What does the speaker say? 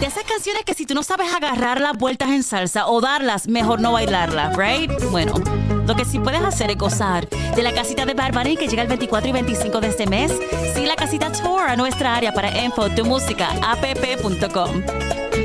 De esas canciones que si tú no sabes agarrar las vueltas en salsa o darlas, mejor no bailarlas, right? Bueno, lo que sí puedes hacer es gozar de la casita de Bad Bunny que llega el 24 y 25 de este mes. Sí, la casita tour a nuestra área. Para info, tu música, app.com.